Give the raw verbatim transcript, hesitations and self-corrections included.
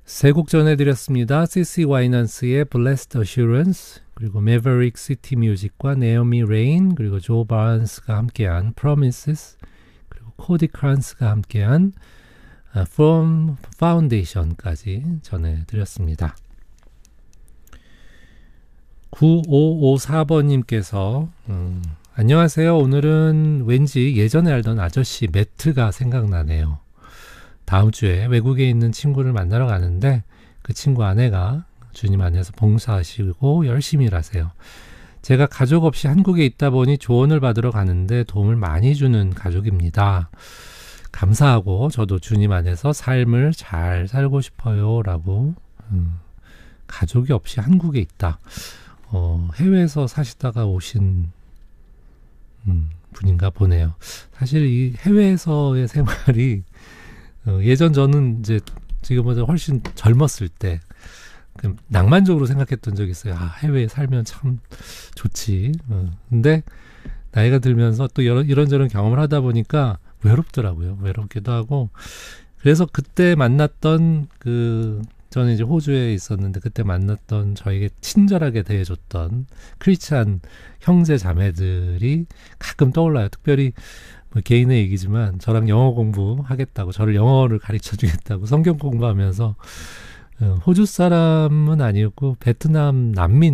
세 곡 전해드렸습니다. 씨씨 와이넌스의 Blessed Assurance, 그리고 Maverick City Music과 Naomi Rain, 그리고 조 바운스가 함께한 Promises, 그리고 코디 크란스가 함께한 From Foundation까지 전해드렸습니다. 구오오사 번님께서 음, 안녕하세요. 오늘은 왠지 예전에 알던 아저씨 매트가 생각나네요. 다음 주에 외국에 있는 친구를 만나러 가는데 그 친구 아내가 주님 안에서 봉사하시고 열심히 일하세요. 제가 가족 없이 한국에 있다 보니 조언을 받으러 가는데 도움을 많이 주는 가족입니다. 감사하고 저도 주님 안에서 삶을 잘 살고 싶어요 라고. 음, 가족이 없이 한국에 있다. 어, 해외에서 사시다가 오신 음, 분인가 보네요. 사실 이 해외에서의 생활이 어, 예전 저는 이제 지금보다 훨씬 젊었을 때 낭만적으로 생각했던 적이 있어요. 아, 해외에 살면 참 좋지. 어, 근데 나이가 들면서 또 여러, 이런저런 경험을 하다 보니까 외롭더라고요. 외롭기도 하고. 그래서 그때 만났던 그 저는 이제 호주에 있었는데 그때 만났던 저에게 친절하게 대해줬던 크리스찬 형제 자매들이 가끔 떠올라요. 특별히 뭐 개인의 얘기지만 저랑 영어 공부하겠다고, 저를 영어를 가르쳐 주겠다고 성경 공부하면서 어, 호주 사람은 아니었고 베트남 난민